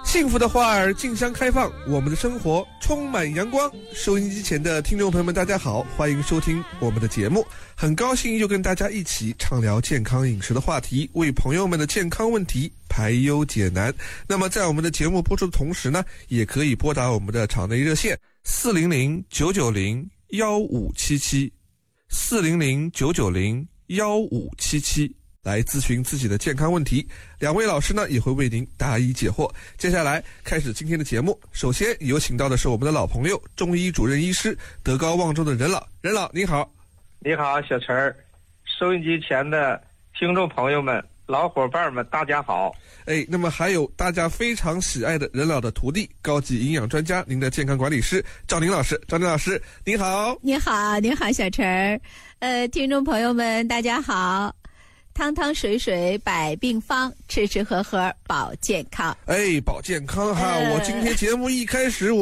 幸福的花儿竞相开放，我们的生活充满阳光。收音机前的听众朋友们，大家好，欢迎收听我们的节目。很高兴又跟大家一起畅聊健康饮食的话题，为朋友们的健康问题排忧解难。那么在我们的节目播出的同时呢，也可以拨打我们的场内热线400-990-1577 400-990-1577来咨询自己的健康问题，两位老师呢也会为您答疑解惑。接下来开始今天的节目，首先有请到的是我们的老朋友，中医主任医师，德高望重的任老。任老您好。 你好，小陈儿，收音机前的听众朋友们、老伙伴们，大家好。 那么还有大家非常喜爱的任老的徒弟，高级营养专家，您的健康管理师赵宁老师。赵宁老师您好。 你好，你好，小陈儿。听众朋友们大家好。汤汤水水百病方，吃吃喝喝保健康。 保健康哈！我今天节目一开始